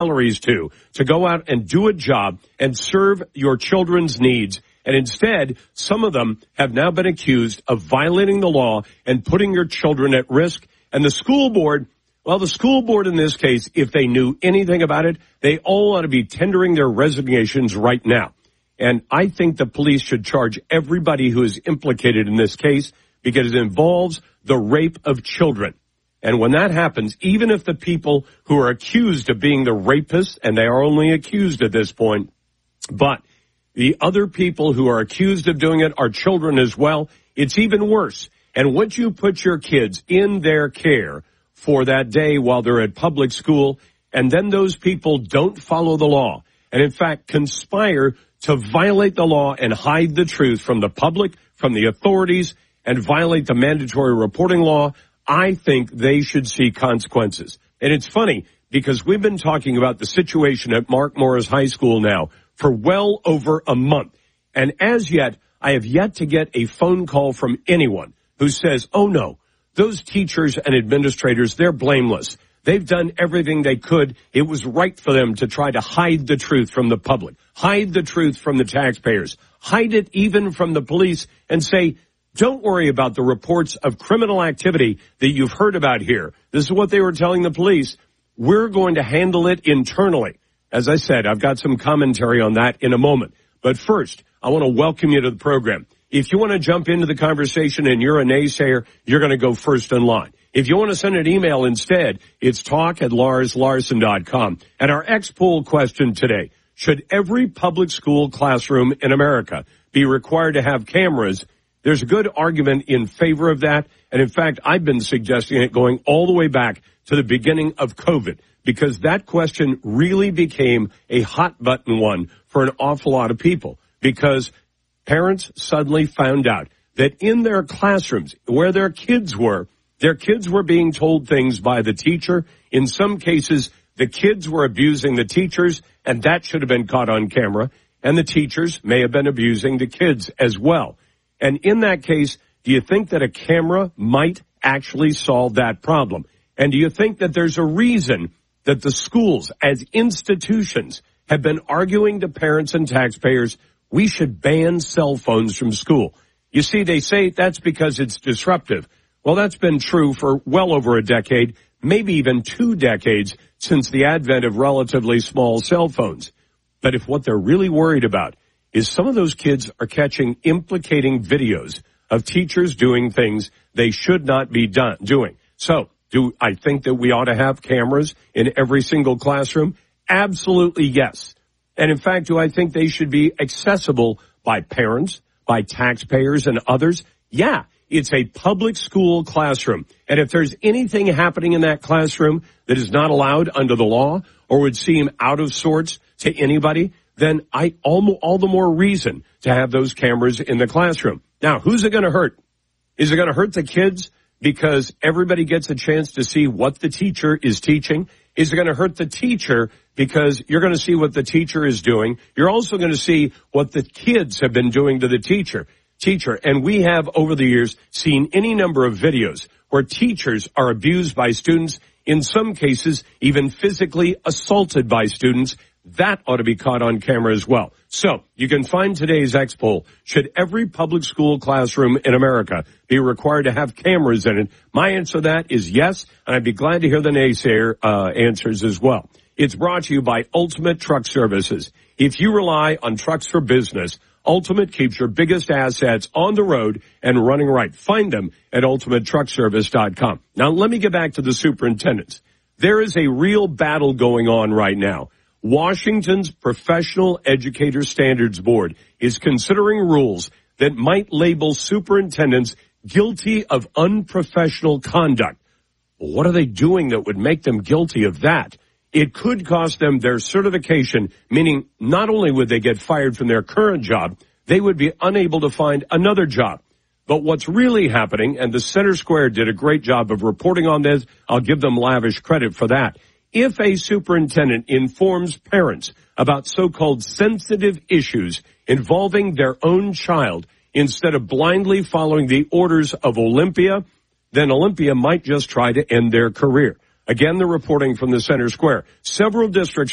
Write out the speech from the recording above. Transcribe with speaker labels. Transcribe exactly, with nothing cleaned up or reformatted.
Speaker 1: salaries to, to go out and do a job and serve your children's needs. And instead, some of them have now been accused of violating the law and putting your children at risk. And the school board, well, the school board in this case, if they knew anything about it, they all ought to be tendering their resignations right now. And I think the police should charge everybody who is implicated in this case because it involves the rape of children. And when that happens, even if the people who are accused of being the rapists, and they are only accused at this point, but the other people who are accused of doing it are children as well, it's even worse. And once you put your kids in their care for that day while they're at public school, and then those people don't follow the law, and in fact conspire to violate the law and hide the truth from the public, from the authorities, and violate the mandatory reporting law, I think they should see consequences. And it's funny because we've been talking about the situation at Mark Morris High School now for well over a month. And as yet, I have yet to get a phone call from anyone who says, oh no, those teachers and administrators, they're blameless. They've done everything they could. It was right for them to try to hide the truth from the public, hide the truth from the taxpayers, hide it even from the police and say, don't worry about the reports of criminal activity that you've heard about here. This is what they were telling the police. We're going to handle it internally. As I said, I've got some commentary on that in a moment. But first, I want to welcome you to the program. If you want to jump into the conversation and you're a naysayer, you're going to go first in line. If you want to send an email instead, it's talk at lars larson dot com. And our X-Poll question today, should every public school classroom in America be required to have cameras? There's a good argument in favor of that. And in fact, I've been suggesting it going all the way back to the beginning of COVID, because that question really became a hot button one for an awful lot of people, because parents suddenly found out that in their classrooms where their kids were, their kids were being told things by the teacher. In some cases, the kids were abusing the teachers, and that should have been caught on camera. And the teachers may have been abusing the kids as well. And in that case, do you think that a camera might actually solve that problem? And do you think that there's a reason that the schools as institutions have been arguing to parents and taxpayers, we should ban cell phones from school? You see, they say that's because it's disruptive. Well, that's been true for well over a decade, maybe even two decades since the advent of relatively small cell phones. But if what they're really worried about is some of those kids are catching implicating videos of teachers doing things they should not be done, doing. So, do I think that we ought to have cameras in every single classroom? Absolutely yes. And in fact, do I think they should be accessible by parents, by taxpayers and others? Yeah, it's a public school classroom. And if there's anything happening in that classroom that is not allowed under the law or would seem out of sorts to anybody, then I all, all the more reason to have those cameras in the classroom. Now, who's it going to hurt? Is it going to hurt the kids because everybody gets a chance to see what the teacher is teaching? Is it going to hurt the teacher because you're going to see what the teacher is doing? You're also going to see what the kids have been doing to the teacher. Teacher, and we have over the years seen any number of videos where teachers are abused by students, in some cases even physically assaulted by students. That ought to be caught on camera as well. So you can find today's X-Poll. Should every public school classroom in America be required to have cameras in it? My answer to that is yes, and I'd be glad to hear the naysayer uh, answers as well. It's brought to you by Ultimate Truck Services. If you rely on trucks for business, Ultimate keeps your biggest assets on the road and running right. Find them at ultimate truck service dot com. Now, let me get back to the superintendents. There is a real battle going on right now. Washington's Professional Educator Standards Board is considering rules that might label superintendents guilty of unprofessional conduct. What are they doing that would make them guilty of that? It could cost them their certification, meaning not only would they get fired from their current job, they would be unable to find another job. But what's really happening, and the Center Square did a great job of reporting on this, I'll give them lavish credit for that. If a superintendent informs parents about so-called sensitive issues involving their own child instead of blindly following the orders of Olympia, then Olympia might just try to end their career. Again, the reporting from the Center Square. Several districts